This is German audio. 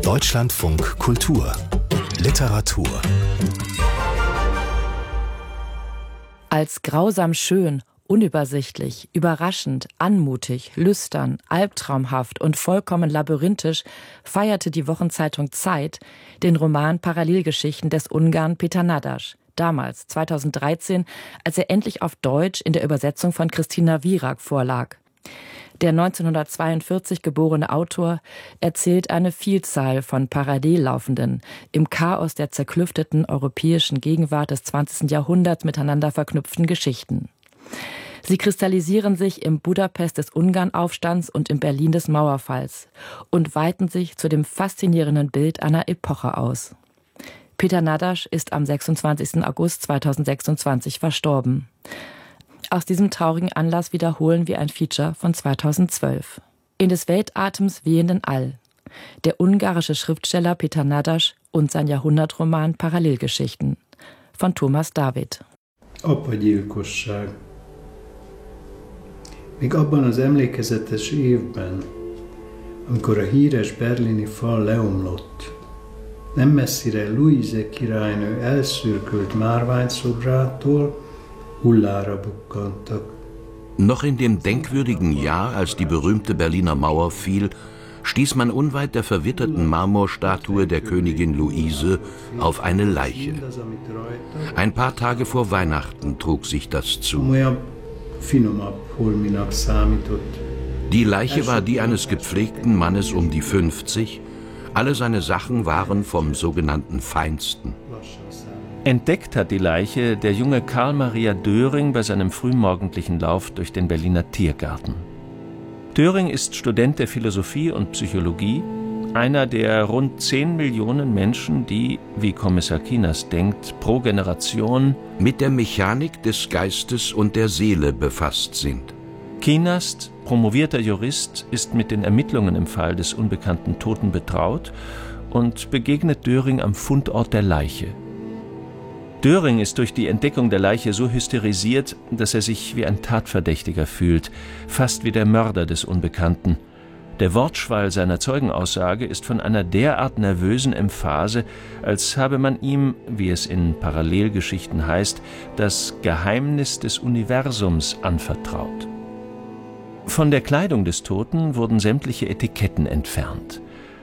Deutschlandfunk Kultur Literatur. Als grausam schön, unübersichtlich, überraschend, anmutig, lüstern, albtraumhaft und vollkommen labyrinthisch feierte die Wochenzeitung Zeit den Roman Parallelgeschichten des Ungarn Péter Nádas. Damals, 2013, als er endlich auf Deutsch in der Übersetzung von Christina Wierak vorlag. Der 1942 geborene Autor erzählt eine Vielzahl von parallel laufenden, im Chaos der zerklüfteten europäischen Gegenwart des 20. Jahrhunderts miteinander verknüpften Geschichten. Sie kristallisieren sich im Budapest des Ungarnaufstands und im Berlin des Mauerfalls und weiten sich zu dem faszinierenden Bild einer Epoche aus. Péter Nádas ist am 26. August 2026 verstorben. Aus diesem traurigen Anlass wiederholen wir ein Feature von 2012. In des Weltatems wehenden All. Der ungarische Schriftsteller Péter Nádas und sein Jahrhundertroman Parallelgeschichten von Thomas David. Apagyilkosság. Még abban az emlékezetes évben, amikor a híres berlini fal leomlott, nem messzire Luise királynő elszürkült márványszobrától hullára bukkantak. Noch in dem denkwürdigen Jahr, als die berühmte Berliner Mauer fiel, stieß man unweit der verwitterten Marmorstatue der Königin Luise auf eine Leiche. Ein paar Tage vor Weihnachten trug sich das zu. Die Leiche war die eines gepflegten Mannes um die 50. Alle seine Sachen waren vom sogenannten Feinsten. Entdeckt hat die Leiche der junge Karl Maria Döring bei seinem frühmorgendlichen Lauf durch den Berliner Tiergarten. Döring ist Student der Philosophie und Psychologie, einer der rund 10 Millionen Menschen, die, wie Kommissar Kienast denkt, pro Generation mit der Mechanik des Geistes und der Seele befasst sind. Kienast, promovierter Jurist, ist mit den Ermittlungen im Fall des unbekannten Toten betraut und begegnet Döring am Fundort der Leiche. Döring ist durch die Entdeckung der Leiche so hysterisiert, dass er sich wie ein Tatverdächtiger fühlt, fast wie der Mörder des Unbekannten. Der Wortschwall seiner Zeugenaussage ist von einer derart nervösen Emphase, als habe man ihm, wie es in Parallelgeschichten heißt, das Geheimnis des Universums anvertraut. Von der Kleidung des Toten wurden sämtliche Etiketten entfernt.